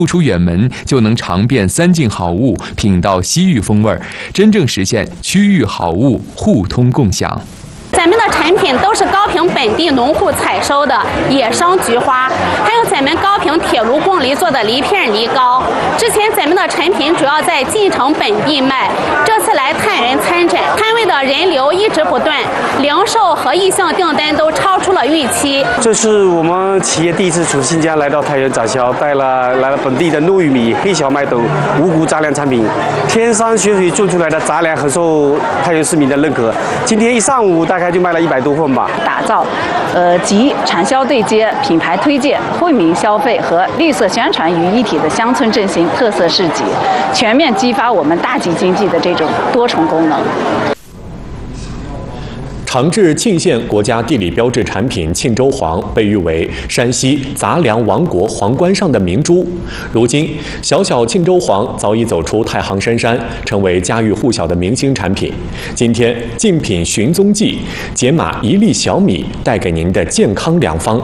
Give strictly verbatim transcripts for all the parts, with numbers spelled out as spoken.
不出远门就能尝遍三晋好物，品到西域风味儿，真正实现区域好物互通共享。 咱们的产品都是高平本地农户采收的野生菊花，还有咱们高平铁炉贡梨做的梨片梨膏。之前咱们的产品主要在晋城本地卖，这次来探人参展，摊位的人流一直不断，零售和意向订单都超出了预期。 这是我们企业第一次从新疆来到太原展销，带了来了本地的糯玉米、黑小麦等五谷杂粮产品，天山雪水种出来的杂粮很受太原市民的认可。今天一上午大概就卖了一百多份吧。 打造，呃，集产销对接、品牌推荐、惠民消费和绿色宣传于一体的乡村振兴特色市集，全面激发我们大集经济的这种多重功能。 长治沁县国家地理标志产品沁州黄被誉为山西杂粮王国皇冠上的明珠。如今，小小沁州黄早已走出太行深山，成为家喻户晓的明星产品。今天，竞品寻踪记，解码一粒小米带给您的健康良方。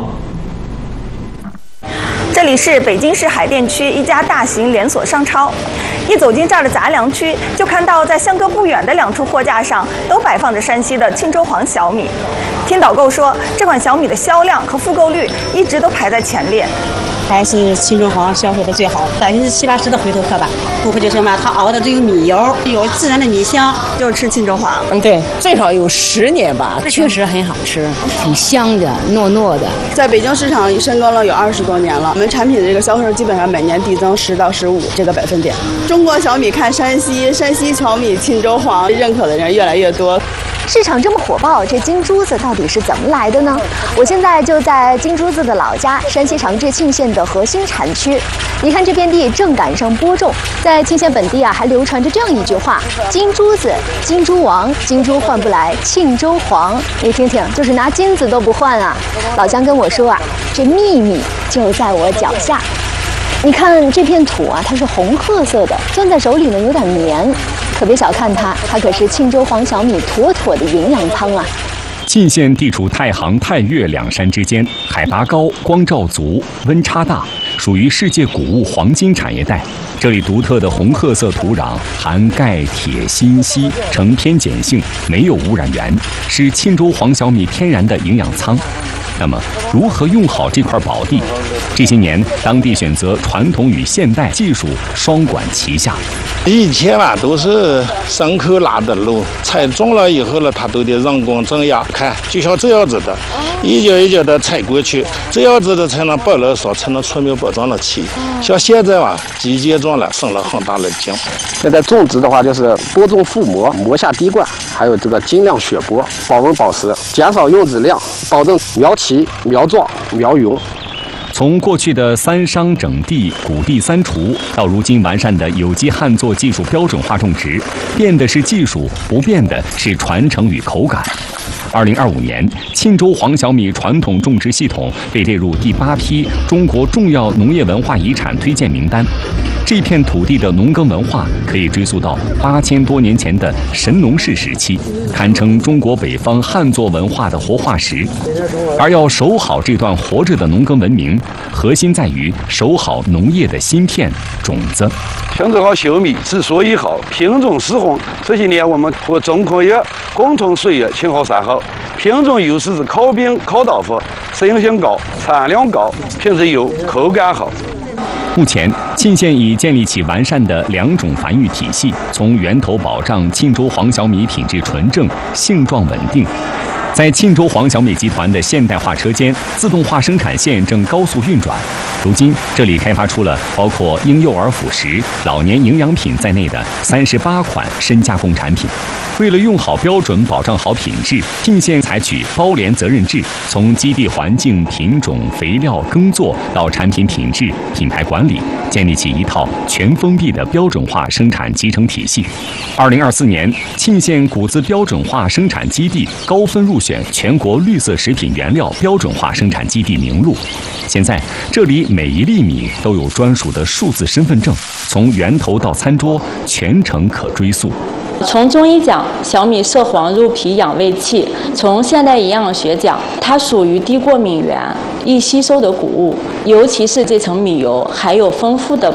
这里是北京市海淀区一家大型连锁商超。一走进这儿的杂粮区，就看到在相隔不远的两处货架上都摆放着山西的沁州黄小米。听导购说，这款小米的销量和复购率一直都排在前列。 还是沁州黄销售的最好，百分之七八十的回头客吧。顾客就说嘛，它熬的这个米油有自然的米香， 就是吃沁州黄。 嗯，对，最少有十年吧， 确实很好吃，挺香的，糯糯的。 在北京市场深耕了有二十多年了，我们产品的这个销售基本上每年递增十到十五这个百分点。中国小米看山西，山西小米沁州黄，认可的人越来越多。 市场这么火爆，这金珠子到底是怎么来的呢？我现在就在金珠子的老家山西长治沁县的核心产区。你看这片地正赶上播种，在沁县本地啊还流传着这样一句话：金珠子、金珠王、金珠换不来沁州黄。你听听，就是拿金子都不换啊！老姜跟我说啊，这秘密就在我脚下。你看这片土啊，它是红褐色的，攥在手里呢有点黏。可别小看它，它可是沁州黄小米妥妥的营养汤啊！ 沁县地处太行、太岳两山之间，海拔高，光照足，温差大，属于世界谷物黄金产业带。这里独特的红褐色土壤含钙、铁、锌、硒，呈偏碱性，没有污染源，是沁州黄小米天然的营养仓。那么，如何用好这块宝地？这些年，当地选择传统与现代技术双管齐下。 以前嘛都是牲口拉的路，踩中了以后呢，它都得人工增压，看就像这样子的，一脚一脚的踩过去，这样子的才能保了少，才能出苗保障了起。像现在嘛，机械种了，省了很大的劲。 现在种植的话，就是播种覆膜，磨下滴灌，还有这个精量雪播，保温保湿，减少用籽量，保证苗齐、苗壮、苗匀。 从过去的三商整地、谷地三除，到如今完善的有机旱作技术标准化种植，变的是技术，不变的是传承与口感。二零二五年，沁州黄小米传统种植系统被列入第八批中国重要农业文化遗产推荐名单。这片土地的农耕文化可以追溯到八千多年前的神农氏时期，堪称中国北方旱作文化的活化石。而要守好这段活着的农耕文明，核心在于守好农业的芯片种子。 沁州黄小米之所以好，品种适合。这些年我们和中科院共同水育青蒿三号，品种优势是靠病靠刀法，适应性高，产量高，品质优，口感好。 目前，沁县已建立起完善的两种繁育体系，从源头保障沁州黄小米品质纯正、性状稳定。在沁州黄小米集团的现代化车间，自动化生产线正高速运转。如今，这里开发出了包括婴幼儿辅食、老年营养品在内的三十八款深加工产品。为了用好标准、保障好品质，沁县采取包联责任制，从基地环境、品种、肥料、耕作到产品品质、品牌管理，建立起一套全封闭的标准化生产集成体系。二零二四年，沁县谷子标准化生产基地高分入选全国绿色食品原料标准化生产基地名录。现在，这里每一粒米都有专属的数字身份证，从源头到餐桌，全程可追溯。 从中医讲，小米摄黄入脾养胃气；从现代营养学讲，它属于低过敏原、易吸收的谷物，尤其是这层米油含有丰富的